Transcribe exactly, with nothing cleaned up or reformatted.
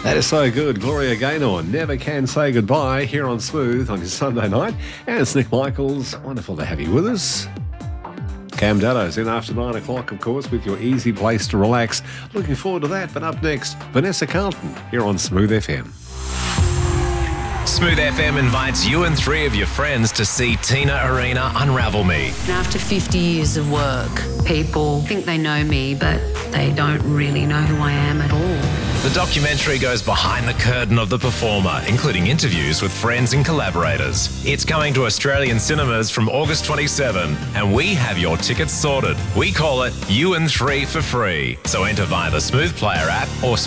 That is so good. Gloria Gaynor, Never Can Say Goodbye, here on Smooth on your Sunday night. And it's Nick Michaels. Wonderful to have you with us. Cam Daddo's in after nine o'clock, of course, with your easy place to relax. Looking forward to that. But up next, Vanessa Carlton here on Smooth F M. Smooth F M invites you and three of your friends to see Tina Arena Unravel Me. After fifty years of work, people think they know me, but they don't really know who I am at all. The documentary goes behind the curtain of the performer, including interviews with friends and collaborators. It's coming to Australian cinemas from August twenty-seventh, and we have your tickets sorted. We call it You and Three for free. So enter via the Smooth Player app or